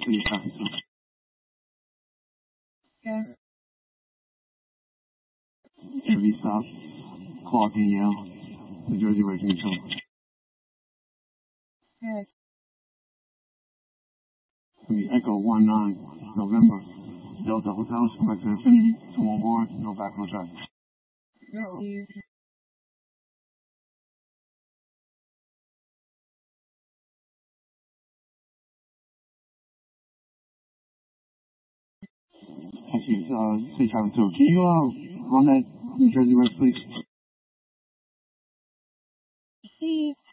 Please, traffic. Yeah. Every stop, Clark and Yale, New Jersey Racing Show. Yes. Echo 19, November, Delta Hotel, Expressive, 2 on board, no back, no traffic. No. Actually, say traffic 2. Can you, run that New Jersey Race, please? See.